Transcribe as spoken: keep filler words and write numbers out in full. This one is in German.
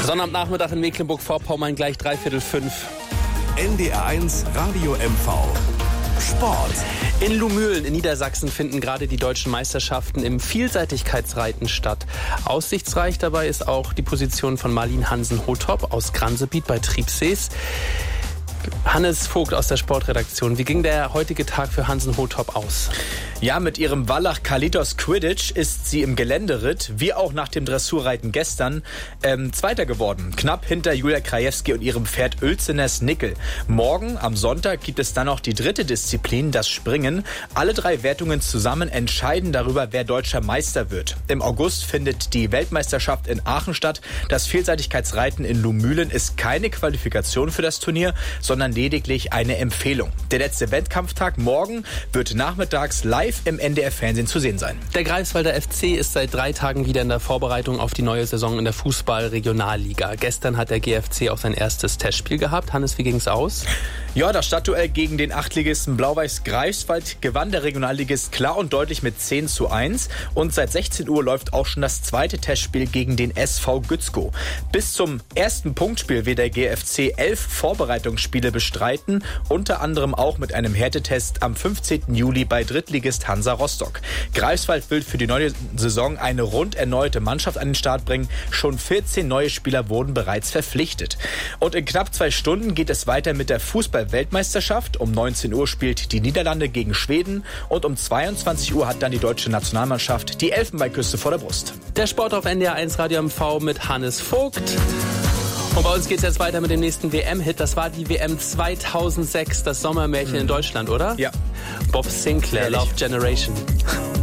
Sonnabendnachmittag in Mecklenburg-Vorpommern, gleich dreiviertel fünf. N D R eins Radio M V. Sport. In Lumülen in Niedersachsen finden gerade die deutschen Meisterschaften im Vielseitigkeitsreiten statt. Aussichtsreich dabei ist auch die Position von Marlin Hansen-Hotop aus Gransebiet bei Triebsees. Hannes Vogt aus der Sportredaktion. Wie ging der heutige Tag für Hansen-Hotop aus? Ja, mit ihrem Wallach Kalitos Quidditch ist sie im Geländeritt, wie auch nach dem Dressurreiten gestern, ähm, Zweiter geworden. Knapp hinter Julia Krajewski und ihrem Pferd Ölzenes Nickel. Morgen, am Sonntag, gibt es dann noch die dritte Disziplin, das Springen. Alle drei Wertungen zusammen entscheiden darüber, wer deutscher Meister wird. Im August findet die Weltmeisterschaft in Aachen statt. Das Vielseitigkeitsreiten in Lumülen ist keine Qualifikation für das Turnier, sondern lediglich eine Empfehlung. Der letzte Wettkampftag morgen wird nachmittags live im N D R-Fernsehen zu sehen sein. Der Greifswalder F C ist seit drei Tagen wieder in der Vorbereitung auf die neue Saison in der Fußball-Regionalliga. Gestern hat der G F C auch sein erstes Testspiel gehabt. Hannes, wie ging's aus? Ja, das Stadtduell gegen den Achtligisten Blau-Weiß Greifswald gewann der Regionalligist klar und deutlich mit zehn zu eins. Und seit sechzehn Uhr läuft auch schon das zweite Testspiel gegen den S V Gützkow. Bis zum ersten Punktspiel wird der G F C elf Vorbereitungsspiele bestreiten, unter anderem auch mit einem Härtetest am fünfzehnten Juli bei Drittligist Hansa Rostock. Greifswald will für die neue Saison eine rund erneute Mannschaft an den Start bringen. Schon vierzehn neue Spieler wurden bereits verpflichtet. Und in knapp zwei Stunden geht es weiter mit der Fußball-Weltmeisterschaft. Um neunzehn Uhr spielt die Niederlande gegen Schweden und um zweiundzwanzig Uhr hat dann die deutsche Nationalmannschaft die Elfenbeinküste vor der Brust. Der Sport auf N D R eins Radio M V mit Hannes Vogt. Und bei uns geht es jetzt weiter mit dem nächsten W M-Hit. Das war die W M zweitausendsechs, das Sommermärchen mhm. in Deutschland, oder? Ja. Bob Sinclair, Ehrlich? Love Generation.